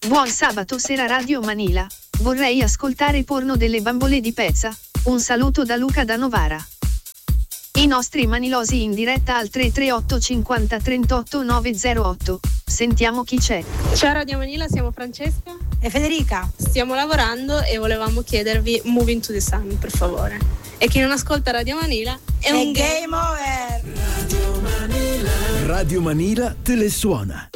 Buon sabato sera Radio Manila. Vorrei ascoltare porno delle bambole di Pezza. Un saluto da Luca da Novara. I nostri manilosi in diretta al 338 50 38 908. Sentiamo chi c'è. Ciao Radio Manila, siamo Francesca e Federica. Stiamo lavorando e volevamo chiedervi Moving to the Sun, per favore. E chi non ascolta Radio Manila è un game over. Radio Manila te le suona.